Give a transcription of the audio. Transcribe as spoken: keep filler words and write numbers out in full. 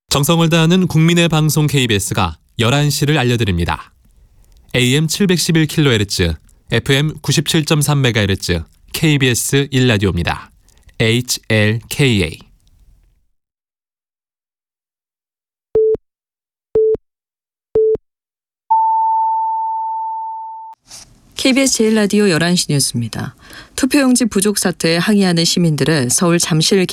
정성을 다하는 국민의 방송 케이비에스가 열한 시를 알려드립니다. 에이엠 칠백십일 킬로헤르츠, 에프엠 구십칠 점 삼 메가헤르츠, 케이비에스 일 라디오입니다. 에이치엘케이에이. 케이비에스 제일 라디오 열한 시 뉴스입니다. 투표용지 부족 사태에 항의하는 시민들은 서울 잠실